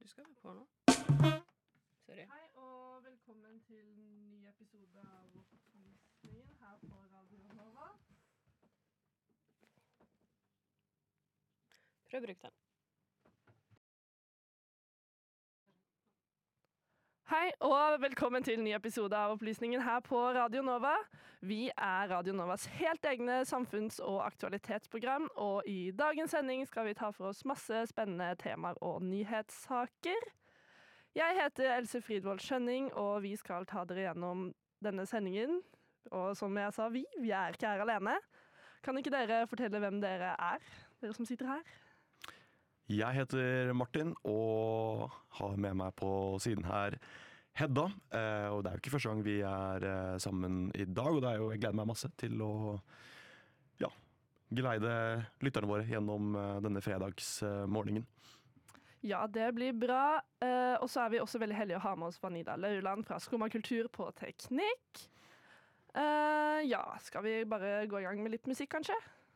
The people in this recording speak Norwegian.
Du skal være på nå. Sorry. Hei og velkommen til en ny episode av Opplysningen her på Radio Nova. Prøv å bruke den. Hei og velkommen til en ny episode av Opplysningen her på Radio Nova. Vi er Radio Novas helt egne samfunns- og aktualitetsprogram, og i dagens sending skal vi ta for oss masse spennende temaer og nyhetssaker. Jeg heter Else Fridvold Skjønning, og vi skal ta dere gjennom denne sendingen. Og som jeg sa, vi er ikke her alene. Kan ikke dere fortelle hvem dere er, dere som sitter her? Jeg heter Martin og har med meg på siden her Hedda. Og det er jo ikke første gang vi er sammen i dag, og jeg gleder meg masse til å geleide lytterne våre gjennom denne fredagsmorgenen. Ja, det blir bra. Og så er vi også veldig heldige å ha med oss Vanida Lauland fra Skumma kultur på teknikk. Skal vi bare gå i gang med litt musikk, kanskje?